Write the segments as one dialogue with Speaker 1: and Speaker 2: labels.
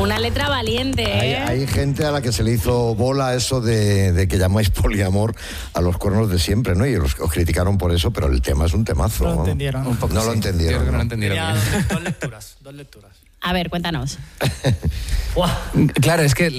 Speaker 1: Una letra valiente, ¿eh?
Speaker 2: Hay gente a la que se le hizo bola eso de que llamáis poliamor a los cuernos de siempre, ¿no? Y os criticaron por eso, pero el tema es un temazo.
Speaker 3: No lo entendieron.
Speaker 4: Un poco,
Speaker 2: no lo entendieron.
Speaker 4: Yo creo que no lo
Speaker 3: Tenía
Speaker 4: entendieron.
Speaker 3: dos lecturas.
Speaker 1: A ver, cuéntanos.
Speaker 4: Claro, es que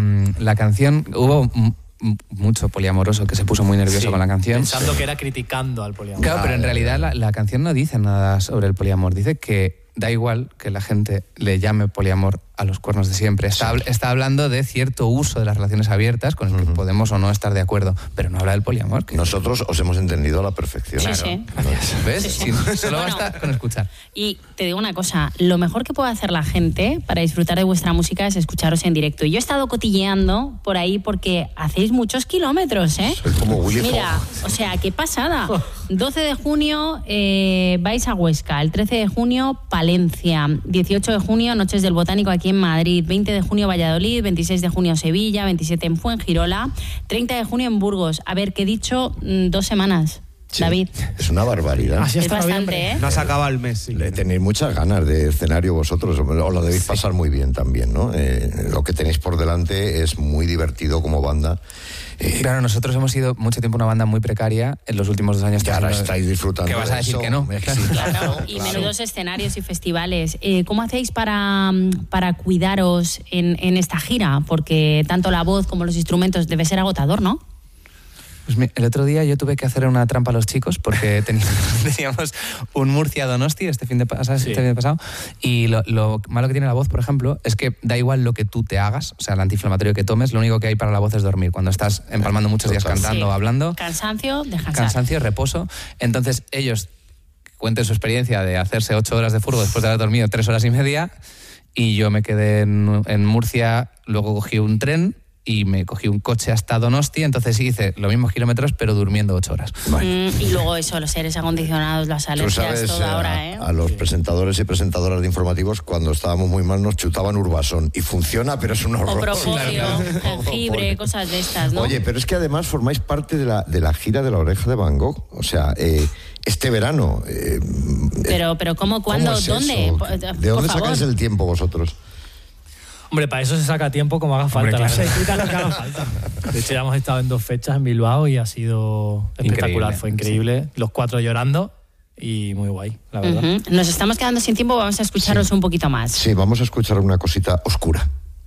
Speaker 4: la canción... Hubo mucho poliamoroso que se puso muy nervioso con la canción.
Speaker 3: Pensando que era criticando al poliamor.
Speaker 4: Claro, pero en realidad la canción no dice nada sobre el poliamor. Dice que da igual que la gente le llame poliamor a los cuernos de siempre. Está hablando de cierto uso de las relaciones abiertas con el que podemos o no estar de acuerdo, pero no habla del poliamor.
Speaker 2: Nosotros os hemos entendido a la perfección.
Speaker 1: Sí,
Speaker 2: Claro.
Speaker 1: sí.
Speaker 4: ¿Ves?
Speaker 1: Sí.
Speaker 4: Solo basta con escuchar.
Speaker 1: Y te digo una cosa, lo mejor que puede hacer la gente para disfrutar de vuestra música es escucharos en directo. Y yo he estado cotilleando por ahí porque hacéis muchos kilómetros, ¿eh?
Speaker 2: Sois como Willy
Speaker 1: Mira,
Speaker 2: Fogg.
Speaker 1: o sea, qué pasada. 12 de junio vais a Huesca, el 13 de junio Palencia, 18 de junio Noches del Botánico aquí en Madrid, 20 de junio Valladolid, 26 de junio Sevilla, 27 en Fuengirola, 30 de junio en Burgos. A ver, que he dicho 2 semanas.
Speaker 2: Sí,
Speaker 1: David.
Speaker 2: Es una barbaridad.
Speaker 3: Así
Speaker 1: Es
Speaker 3: hasta
Speaker 1: bastante,
Speaker 3: noviembre.
Speaker 1: ¿eh?
Speaker 5: No se acaba el mes. Sí.
Speaker 2: Le tenéis muchas ganas de escenario vosotros, os lo debéis pasar muy bien también, ¿no? Lo que tenéis por delante es muy divertido como banda.
Speaker 4: Claro, nosotros hemos sido mucho tiempo una banda muy precaria en los últimos 2 años.
Speaker 2: Que ahora estáis disfrutando.
Speaker 4: ¿Qué vas a
Speaker 2: de
Speaker 4: decir
Speaker 2: eso?
Speaker 4: que no?
Speaker 1: Claro, y menudos escenarios y festivales. ¿Cómo hacéis para cuidaros en esta gira? Porque tanto la voz como los instrumentos debe ser agotador, ¿no?
Speaker 4: Pues el otro día yo tuve que hacer una trampa a los chicos porque teníamos un Murcia-Donosti este fin de pasado, y lo malo que tiene la voz, por ejemplo, es que da igual lo que tú te hagas, o sea, el antiinflamatorio que tomes, lo único que hay para la voz es dormir. Cuando estás empalmando muchos días cantando o hablando...
Speaker 1: Cansancio, descansar.
Speaker 4: Cansancio, reposo. Entonces ellos cuenten su experiencia de hacerse 8 horas de furgo después de haber dormido 3 horas y media, y yo me quedé en Murcia, luego cogí un tren y me cogí un coche hasta Donosti, entonces hice los mismos kilómetros pero durmiendo 8 horas.
Speaker 1: Y luego eso, los aires acondicionados, las
Speaker 2: Tú
Speaker 1: alergias,
Speaker 2: sabes,
Speaker 1: todo ahora, ¿eh?
Speaker 2: a los presentadores y presentadoras de informativos, cuando estábamos muy mal nos chutaban Urbasón. Y funciona, pero es un horror.
Speaker 1: O propóleo, jengibre, cosas de estas, ¿no?
Speaker 2: Oye, pero es que además formáis parte de la gira de La Oreja de Van Gogh. O sea, este verano...
Speaker 1: Pero ¿cómo, cuándo,
Speaker 2: ¿cómo es
Speaker 1: dónde?
Speaker 2: eso?
Speaker 1: Por
Speaker 2: ¿De dónde
Speaker 1: favor.
Speaker 2: sacáis el tiempo vosotros?
Speaker 3: Hombre, para eso se saca tiempo como haga falta.
Speaker 4: Hombre, claro.
Speaker 3: Se quita lo que haga falta. De hecho, ya hemos estado en 2 fechas en Bilbao y ha sido espectacular.
Speaker 4: Increíble,
Speaker 3: Fue increíble. Los 4 llorando y muy guay, la verdad.
Speaker 1: Nos estamos quedando sin tiempo, vamos a escucharos un poquito más.
Speaker 2: Sí, vamos a escuchar una cosita oscura.